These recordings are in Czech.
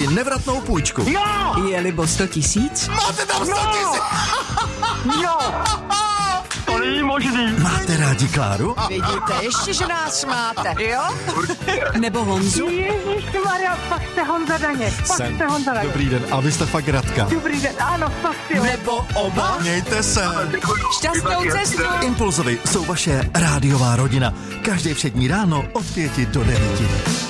nevratnou půjčku. Jo! Je-libo 100 000? Máte tam 100 000? Jo! To není možný. Máte rádi Kláru? Vidíte, ještě, že nás máte, jo? Nebo Honzu? Ježišmarja, fakt jste Honza Daněk. Dobrý den, a vy jste fakt Radka. Dobrý den, ano, fakt jo. Nebo oba? Mějte se. Šťastnou cestu! Impulzovi jsou vaše rádiová rodina. Každé všední ráno od 5 do 9.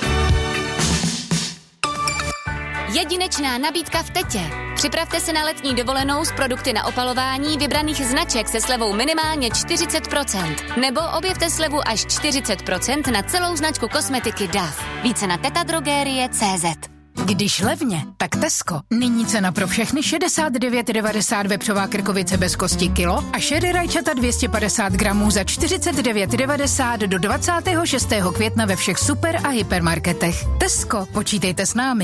Jedinečná nabídka v Tetě. Připravte se na letní dovolenou s produkty na opalování vybraných značek se slevou minimálně 40%. Nebo objevte slevu až 40% na celou značku kosmetiky DAF. Více na tetadrogerie.cz. Když levně, tak Tesco. Nyní cena pro všechny 69,90 vepřová krkovice bez kosti kilo a šery rajčata 250 gramů za 49,90 do 26. května ve všech super a hypermarketech. Tesco, počítejte s námi.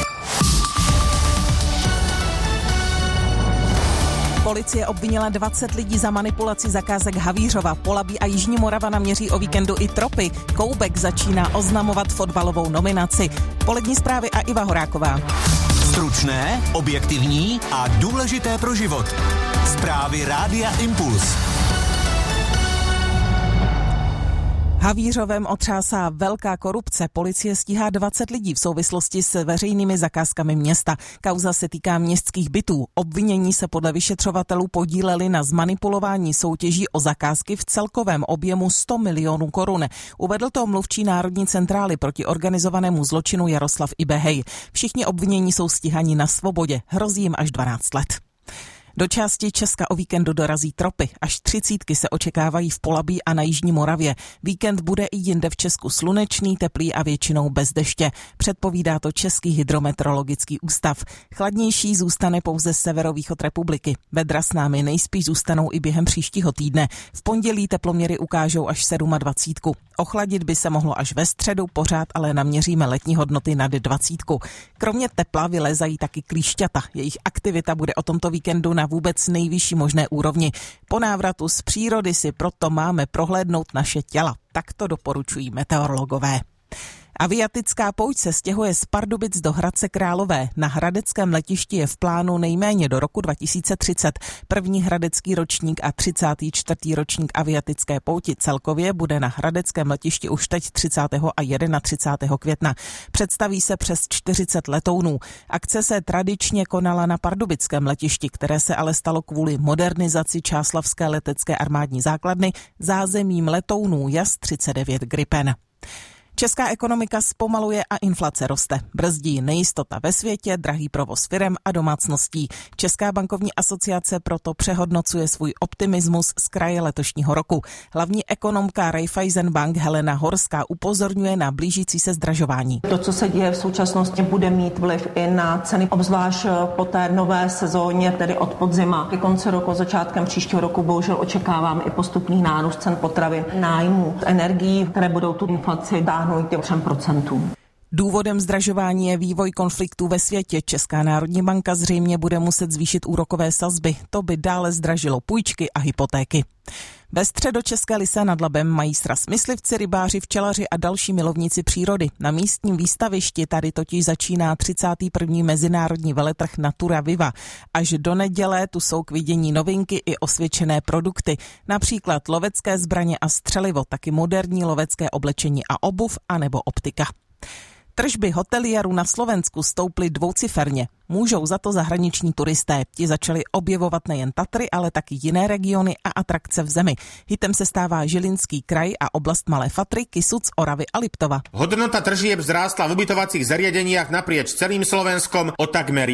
Policie obvinila 20 lidí za manipulaci zakázek Havířova. Polabí a Jižní Morava naměří o víkendu i tropy. Koubek začíná oznamovat fotbalovou nominaci. Polední zprávy a Iva Horáková. Stručné, objektivní a důležité pro život. Zprávy Rádia Impuls. Havířovem otřásá velká korupce. Policie stíhá 20 lidí v souvislosti s veřejnými zakázkami města. Kauza se týká městských bytů. Obvinění se podle vyšetřovatelů podíleli na zmanipulování soutěží o zakázky v celkovém objemu 100 milionů korun. Uvedl to mluvčí Národní centrály proti organizovanému zločinu Jaroslav Ibehej. Všichni obvinění jsou stíhaní na svobodě. Hrozí jim až 12 let. Do části Česka o víkendu dorazí tropy. Až 30 se očekávají v Polabí a na Jižní Moravě. Víkend bude i jinde v Česku slunečný, teplý a většinou bez deště. Předpovídá to Český hydrometeorologický ústav. Chladnější zůstane pouze severovýchod republiky. Vedra s námi nejspíš zůstanou i během příštího týdne. V pondělí teploměry ukážou až 27. Ochladit by se mohlo až ve středu, pořád ale naměříme letní hodnoty nad 20. Kromě tepla vylézají taky klíšťata. Jejich aktivita bude o tomto víkendu na vůbec nejvyšší možné úrovni. Po návratu z přírody si proto máme prohlédnout naše těla. Tak to doporučují meteorologové. Aviatická pouť se stěhuje z Pardubic do Hradce Králové. Na hradeckém letišti je v plánu nejméně do roku 2030. První hradecký ročník a 34. ročník aviatické pouti celkově bude na hradeckém letišti už teď 30. a 31. května. Představí se přes 40 letounů. Akce se tradičně konala na pardubickém letišti, které se ale stalo kvůli modernizaci Čáslavské letecké armádní základny zázemím letounů JAS 39 Gripen. Česká ekonomika zpomaluje a inflace roste. Brzdí nejistota ve světě, drahý provoz firem a domácností. Česká bankovní asociace proto přehodnocuje svůj optimismus z kraje letošního roku. Hlavní ekonomka Raiffeisen Bank Helena Horská upozorňuje na blížící se zdražování. To, co se děje v současnosti, bude mít vliv i na ceny, obzvlášť po té nové sezóně, tedy od podzima. Ke konci roku, začátkem příštího roku bohužel očekávám i postupný nárůst cen potravin, nájmů, energií, které budou tu inflaci dáhnout těm 3%. Důvodem zdražování je vývoj konfliktů ve světě. Česká národní banka zřejmě bude muset zvýšit úrokové sazby. To by dále zdražilo půjčky a hypotéky. Ve Středočeské Lysé nad Labem mají sraz myslivci, rybáři, včelaři a další milovníci přírody. Na místním výstavišti tady totiž začíná 31. mezinárodní veletrh Natura Viva. Až do neděle tu jsou k vidění novinky i osvědčené produkty, například lovecké zbraně a střelivo, taky moderní lovecké oblečení a obuv anebo optika. Tržby hotelierů na Slovensku stouply dvouciferně. Můžou za to zahraniční turisté. Ti začali objevovat nejen Tatry, ale taky jiné regiony a atrakce v zemi. Hitem se stává Žilinský kraj a oblast Malé Fatry, Kysuc, Oravy a Liptova. Hodnota tržieb vzrástla v ubytovacích zariadeniach naprieč celým Slovenskom o takmer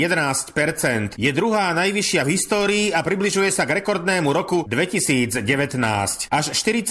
11%. Je druhá najvyššia v histórii a približuje sa k rekordnému roku 2019. Až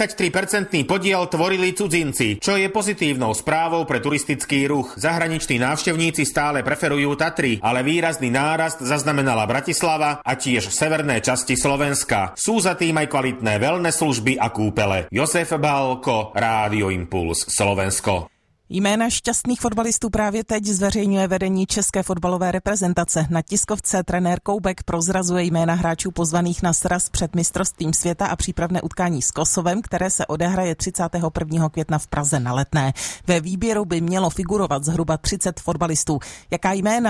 43% podiel tvorili cudzinci, čo je pozitívnou správou pre turistický ruch. Zahraniční návštevníci stále preferujú Tatry, ale výrazný nárast zaznamenala Bratislava a tiež severné časti Slovenska. Sú za tým aj kvalitné wellness služby a kúpele. Josef Bálko, Rádio Impuls, Slovensko. Jména šťastných fotbalistů právě teď zveřejňuje vedení české fotbalové reprezentace. Na tiskovce trenér Koubek prozrazuje jména hráčů pozvaných na sraz před mistrovstvím světa a přípravné utkání s Kosovem, které se odehraje 31. května v Praze na Letné. Ve výběru by mělo figurovat zhruba 30 fotbalistů. Jaká jména